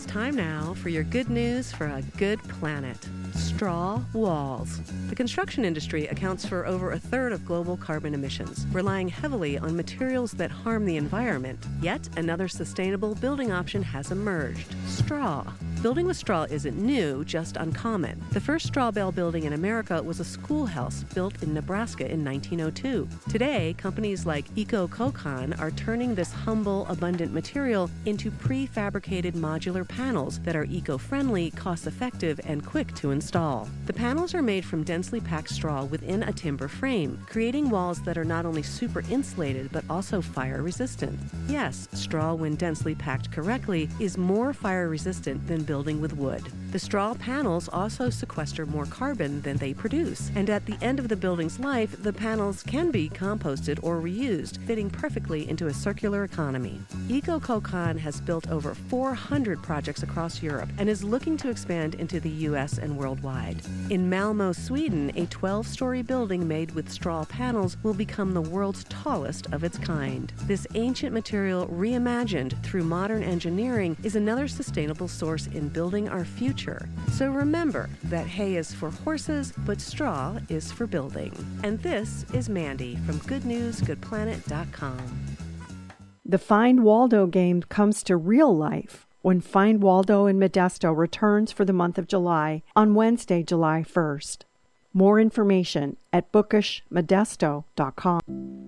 It's time now for your good news for a good planet. Straw walls. The construction industry accounts for over a third of global carbon emissions, relying heavily on materials that harm the environment. Yet another sustainable building option has emerged: straw. Building with straw isn't new, just uncommon. The first straw bale building in America was a schoolhouse built in Nebraska in 1902. Today, companies like EcoCocan are turning this humble, abundant material into prefabricated modular panels that are eco-friendly, cost-effective, and quick to install. The panels are made from densely packed straw within a timber frame, creating walls that are not only super insulated but also fire resistant. Yes, straw, when densely packed correctly, is more fire resistant than building with wood. The straw panels also sequester more carbon than they produce, and at the end of the building's life, the panels can be composted or reused, fitting perfectly into a circular economy. EcoCocan has built over 400 projects across Europe and is looking to expand into the U.S. and worldwide. In Malmö, Sweden, a 12-story building made with straw panels will become the world's tallest of its kind. This ancient material reimagined through modern engineering is another sustainable source in building our future. So remember that hay is for horses, but straw is for building. And this is Mandy from GoodNewsGoodPlanet.com. The Find Waldo game comes to real life when Find Waldo in Modesto returns for the month of July on Wednesday, July 1st. More information at bookishmodesto.com.